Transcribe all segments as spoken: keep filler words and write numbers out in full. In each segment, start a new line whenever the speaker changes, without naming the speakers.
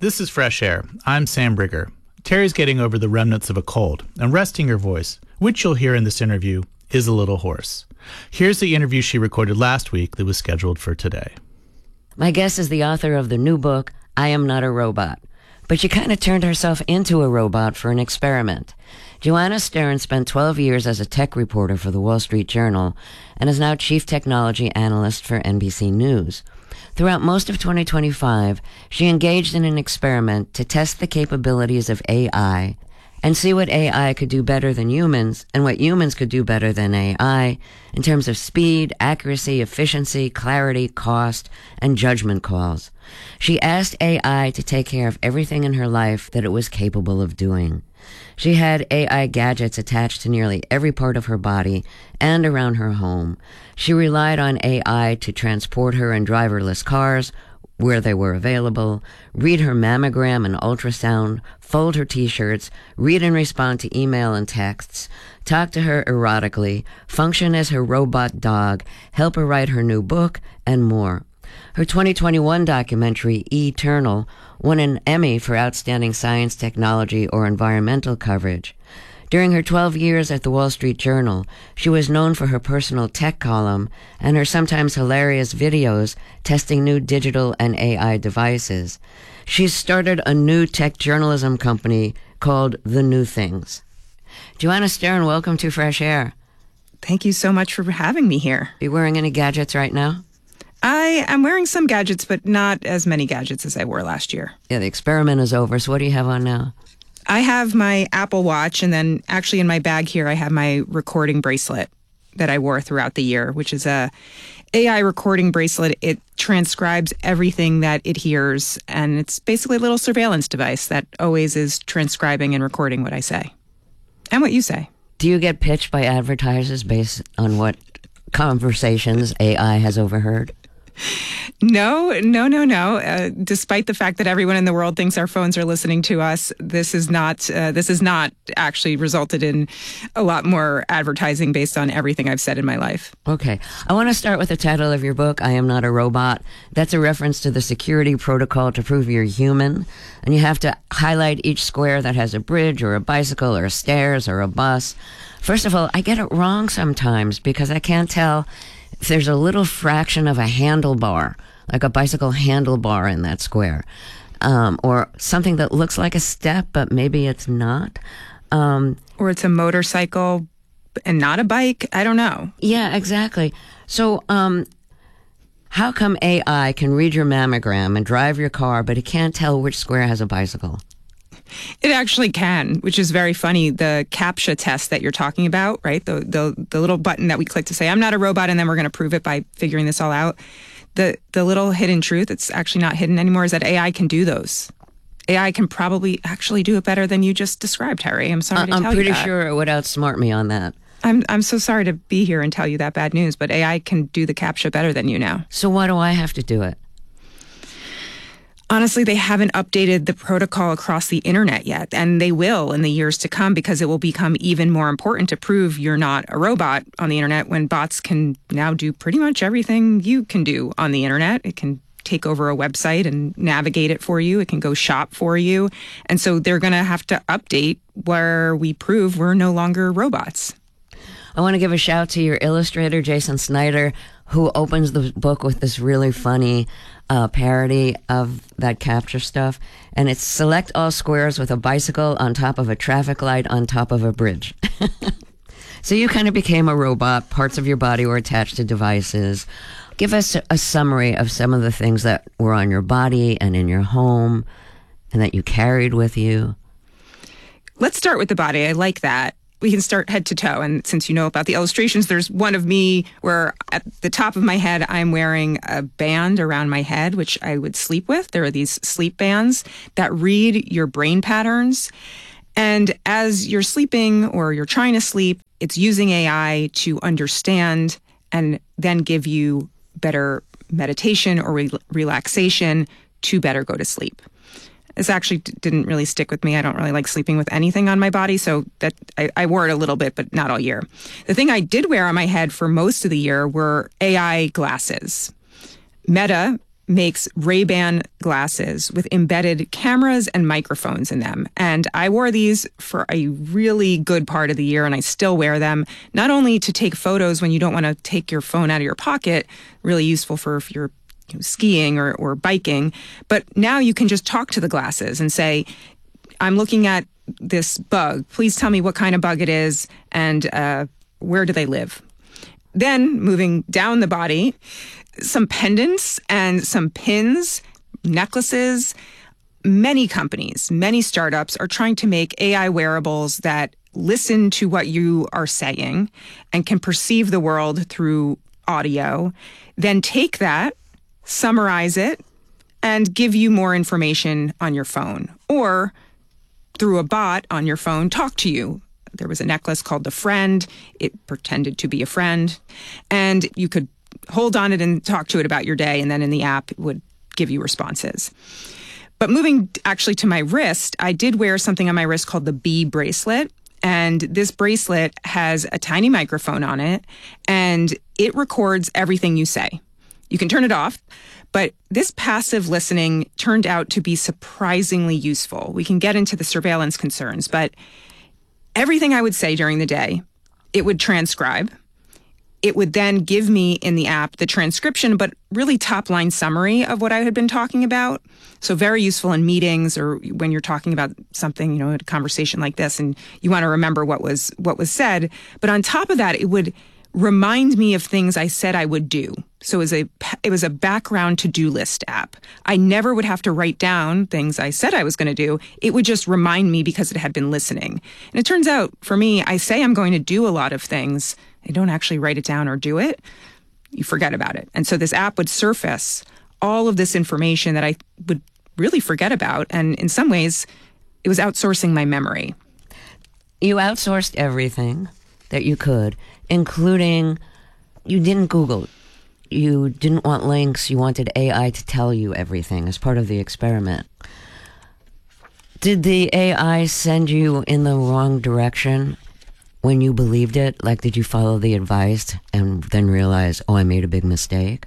This is Fresh Air. I'm Sam Brigger. Terry's getting over the remnants of a cold, and resting her voice, which you'll hear in this interview, is a little hoarse. Here's the interview she recorded last week that was scheduled for today.
My guest is the author of the new book, I Am Not a Robot. But she kind of turned herself into a robot for an experiment. Joanna Stern spent twelve years as a tech reporter for the Wall Street Journal and is now chief technology analyst for N B C News. Throughout most of twenty twenty-five, she engaged in an experiment to test the capabilities of A I and see what A I could do better than humans and what humans could do better than A I in terms of speed, accuracy, efficiency, clarity, cost, and judgment calls. She asked A I to take care of everything in her life that it was capable of doing. She had A I gadgets attached to nearly every part of her body and around her home. She relied on A I to transport her in driverless cars where they were available, read her mammogram and ultrasound, fold her t-shirts, read and respond to email and texts, talk to her erotically, function as her robot dog, help her write her new book, and more. Her twenty twenty-one documentary, Eternal, won an Emmy for Outstanding Science, Technology, or Environmental Coverage. During her twelve years at the Wall Street Journal, she was known for her personal tech column and her sometimes hilarious videos testing new digital and A I devices. She's started a new tech journalism company called The New Things. Joanna Stern, welcome to Fresh Air.
Thank you so much for having me here.
Are you wearing any gadgets right now?
I am wearing some gadgets, but not as many gadgets as I wore last year.
Yeah, the experiment is over, so what do you have on now?
I have my Apple Watch, and then actually in my bag here, I have my recording bracelet that I wore throughout the year, which is a A I recording bracelet. It transcribes everything that it hears, and it's basically a little surveillance device that always is transcribing and recording what I say and what you say.
Do you get pitched by advertisers based on what conversations A I has overheard?
No, no, no, no. Uh, despite the fact that everyone in the world thinks our phones are listening to us, this is not. Uh, this has not actually resulted in a lot more advertising based on everything I've said in my life.
Okay, I want to start with the title of your book, I Am Not a Robot. That's a reference to the security protocol to prove you're human, and you have to highlight each square that has a bridge or a bicycle or stairs or a bus. First of all, I get it wrong sometimes because I can't tell if there's a little fraction of a handlebar, like a bicycle handlebar in that square, um, or something that looks like a step, but maybe it's not. Um,
or it's a motorcycle and not a bike. I don't know.
Yeah, exactly. So um, how come A I can read your mammogram and drive your car, but it can't tell which square has a bicycle?
It actually can, which is very funny. The CAPTCHA test that you're talking about, right? The the the little button that we click to say, I'm not a robot, and then we're going to prove it by figuring this all out. The the little hidden truth, it's actually not hidden anymore, is that A I can do those. A I can probably actually do it better than you just described, Harry. I'm sorry uh, to tell you that.
I'm pretty sure it would outsmart me on that.
I'm I'm so sorry to be here and tell you that bad news, but A I can do the CAPTCHA better than you now.
So why do I have to do it?
Honestly, they haven't updated the protocol across the internet yet, and they will in the years to come because it will become even more important to prove you're not a robot on the internet when bots can now do pretty much everything you can do on the internet. It can take over a website and navigate it for you. It can go shop for you. And so they're going to have to update where we prove we're no longer robots.
I want to give a shout to your illustrator, Jason Snyder, who opens the book with this really funny uh, parody of that CAPTCHA stuff. And it's select all squares with a bicycle on top of a traffic light on top of a bridge. So you kind of became a robot. Parts of your body were attached to devices. Give us a, a summary of some of the things that were on your body and in your home and that you carried with you.
Let's start with the body. I like that. We can start head to toe. And since you know about the illustrations, there's one of me where at the top of my head, I'm wearing a band around my head, which I would sleep with. There are these sleep bands that read your brain patterns. And as you're sleeping or you're trying to sleep, it's using A I to understand and then give you better meditation or re- relaxation to better go to sleep. This actually d- didn't really stick with me. I don't really like sleeping with anything on my body, so that I, I wore it a little bit, but not all year. The thing I did wear on my head for most of the year were A I glasses. Meta makes Ray-Ban glasses with embedded cameras and microphones in them. And I wore these for a really good part of the year, and I still wear them, not only to take photos when you don't want to take your phone out of your pocket, really useful for if you're you know, skiing or, or biking, but now you can just talk to the glasses and say, I'm looking at this bug. Please tell me what kind of bug it is and uh, where do they live? Then moving down the body, some pendants and some pins, necklaces. Many companies, many startups are trying to make A I wearables that listen to what you are saying and can perceive the world through audio, then take that, summarize it, and give you more information on your phone. Or through a bot on your phone, talk to you. There was a necklace called The Friend. It pretended to be a friend. And you could hold on it and talk to it about your day. And then in the app, it would give you responses. But moving actually to my wrist, I did wear something on my wrist called the Bee bracelet. And this bracelet has a tiny microphone on it, and it records everything you say. You can turn it off, but this passive listening turned out to be surprisingly useful. We can get into the surveillance concerns, but everything I would say during the day, it would transcribe. It would then give me in the app the transcription, but really top-line summary of what I had been talking about. So very useful in meetings or when you're talking about something, you know, a conversation like this, and you want to remember what was what was said. But on top of that, it would remind me of things I said I would do. So it was a it was a background to-do list app. I never would have to write down things I said I was going to do. It would just remind me because it had been listening. And it turns out, for me, I say I'm going to do a lot of things. I don't actually write it down or do it. You forget about it. And so this app would surface all of this information that I would really forget about. And in some ways, it was outsourcing my memory.
You outsourced everything that you could, including you didn't Google. You didn't want links. You wanted A I to tell you everything as part of the experiment. Did the A I send you in the wrong direction when you believed it? Like, did you follow the advice and then realize, oh, I made a big mistake?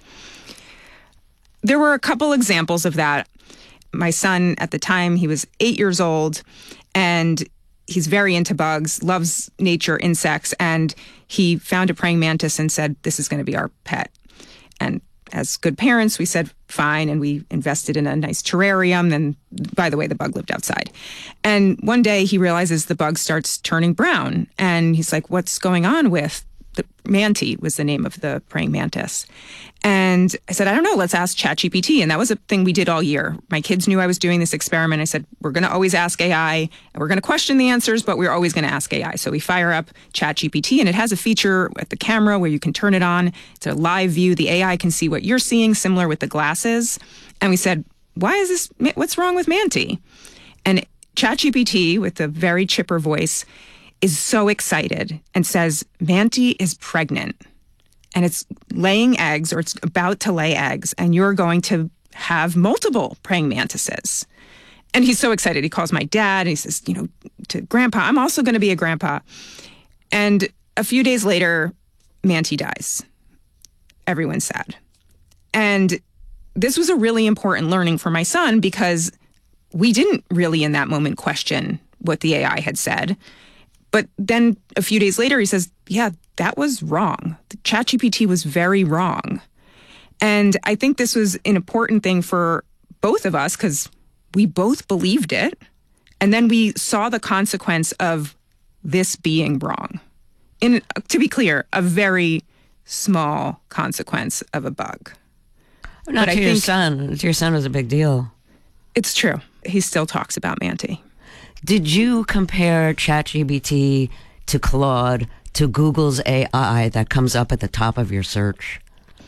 There were a couple examples of that. My son, at the time, he was eight years old, and he's very into bugs, loves nature, insects, and he found a praying mantis and said, this is going to be our pet. And as good parents, we said, fine, and we invested in a nice terrarium. And by the way, the bug lived outside. And one day he realizes the bug starts turning brown. And he's like, what's going on with the Manti was the name of the praying mantis. And I said, I don't know, let's ask ChatGPT. And that was a thing we did all year. My kids knew I was doing this experiment. I said, we're going to always ask A I, and we're going to question the answers, but we're always going to ask A I. So we fire up ChatGPT, and it has a feature with the camera where you can turn it on. It's a live view. The A I can see what you're seeing, similar with the glasses. And we said, why is this, what's wrong with Manti? And ChatGPT, with a very chipper voice, is so excited and says, Manti is pregnant and it's laying eggs, or it's about to lay eggs, and you're going to have multiple praying mantises. And he's so excited. He calls my dad and he says, you know, to grandpa, I'm also going to be a grandpa. And a few days later, Manti dies. Everyone's sad. And this was a really important learning for my son, because we didn't really in that moment question what the A I had said. But then a few days later, he says, yeah, that was wrong. The ChatGPT was very wrong. And I think this was an important thing for both of us, because we both believed it. And then we saw the consequence of this being wrong. In, to be clear, a very small consequence of a bug.
Not
but
to
I
your
think
son. To your son was a big deal.
It's true. He still talks about Manti.
Did you compare ChatGPT to Claude to Google's A I that comes up at the top of your search?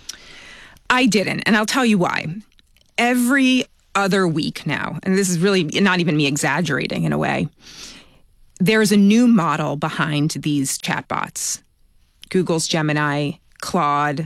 I didn't, and I'll tell you why. Every other week now, and this is really not even me exaggerating in a way, there's a new model behind these chatbots. Google's Gemini, Claude,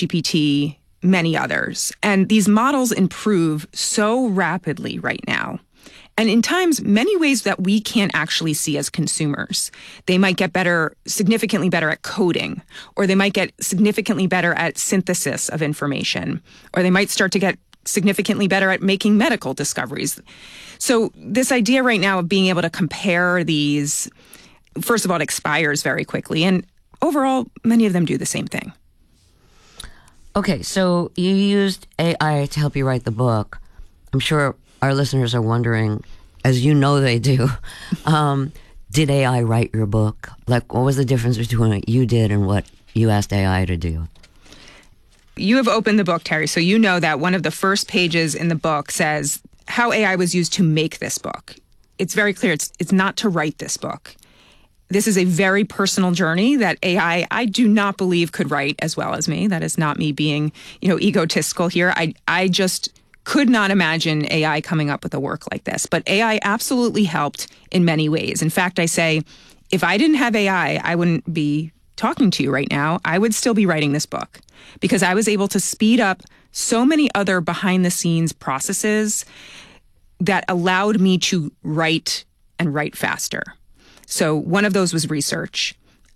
ChatGPT, many others. And these models improve so rapidly right now And in times, many ways that we can't actually see as consumers. They might get better, significantly better at coding, or they might get significantly better at synthesis of information, or they might start to get significantly better at making medical discoveries. So this idea right now of being able to compare these, first of all, it expires very quickly. And overall, many of them do the same thing.
Okay, so you used A I to help you write the book. I'm sure our listeners are wondering, as you know they do, um, did A I write your book? Like, what was the difference between what you did and what you asked A I to do?
You have opened the book, Terry, so you know that one of the first pages in the book says how A I was used to make this book. It's very clear. It's it's not to write this book. This is a very personal journey that A I, I do not believe could write as well as me. That is not me being, you know, egotistical here. I I just could not imagine A I coming up with a work like this. But A I absolutely helped in many ways. In fact, I say, if I didn't have A I, I wouldn't be talking to you right now. I would still be writing this book because I was able to speed up so many other behind the scenes processes that allowed me to write and write faster. So one of those was research.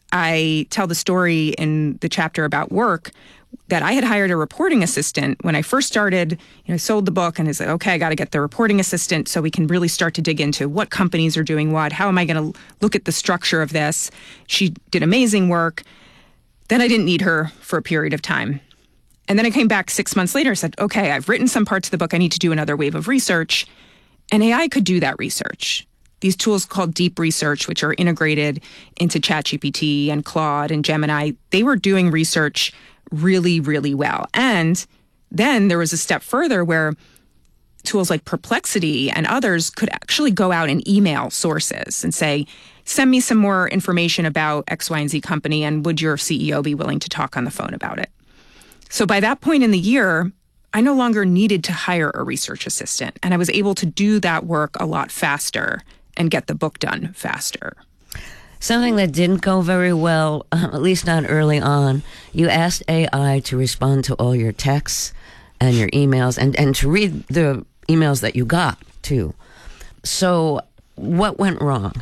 I tell the story in the chapter about work that I had hired a reporting assistant when I first started. You know, I sold the book and I said, okay, I got to get the reporting assistant so we can really start to dig into what companies are doing what. How am I going to look at the structure of this? She did amazing work. Then I didn't need her for a period of time. And then I came back six months later and said, okay, I've written some parts of the book. I need to do another wave of research. And A I could do that research. These tools called Deep Research, which are integrated into ChatGPT and Claude and Gemini, they were doing research really, really well. And then there was a step further where tools like Perplexity and others could actually go out and email sources and say, send me some more information about X, Y, and Z company, and would your C E O be willing to talk on the phone about it? So by that point in the year, I no longer needed to hire a research assistant, and I was able to do that work a lot faster and get the book done faster.
Something that didn't go very well, uh, at least not early on, you asked A I to respond to all your texts and your emails and, and to read the emails that you got, too. So what went wrong?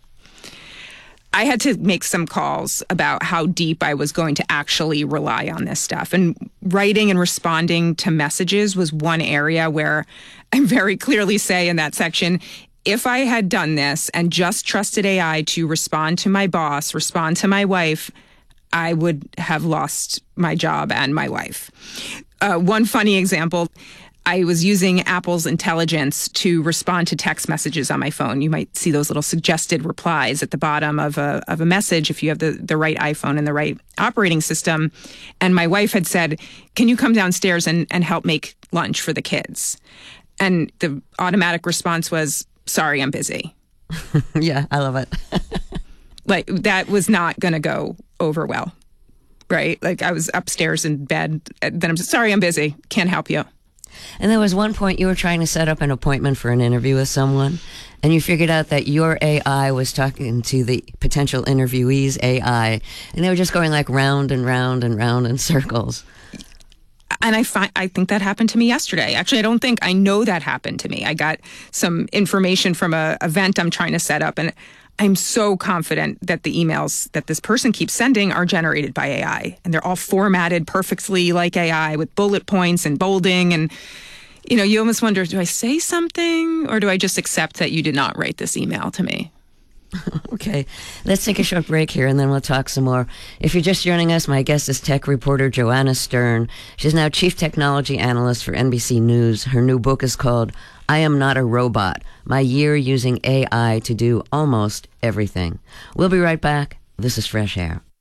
I had to make some calls about how deep I was going to actually rely on this stuff. And writing and responding to messages was one area where I very clearly say in that section, if I had done this and just trusted A I to respond to my boss, respond to my wife, I would have lost my job and my wife. Uh, one funny example, I was using Apple's intelligence to respond to text messages on my phone. You might see those little suggested replies at the bottom of a of a message if you have the, the right iPhone and the right operating system. And my wife had said, can you come downstairs and, and help make lunch for the kids? And the automatic response was, sorry, I'm busy.
Yeah, I love it.
Like, that was not going to go over well, right? Like, I was upstairs in bed. Then I'm sorry, I'm busy. Can't help you.
And there was one point you were trying to set up an appointment for an interview with someone, and you figured out that your A I was talking to the potential interviewee's A I, and they were just going like round and round and round in circles.
And I find I think that happened to me yesterday. Actually, I don't think I know that happened to me. I got some information from a event I'm trying to set up, and I'm so confident that the emails that this person keeps sending are generated by A I, and they're all formatted perfectly like A I with bullet points and bolding. And, you know, you almost wonder, do I say something or do I just accept that you did not write this email to me?
Okay, let's take a short break here and then we'll talk some more. If you're just joining us, my guest is tech reporter Joanna Stern. She's now chief technology analyst for N B C News. Her new book is called I Am Not a Robot, My Year Using A I to Do Almost Everything. We'll be right back. This is Fresh Air.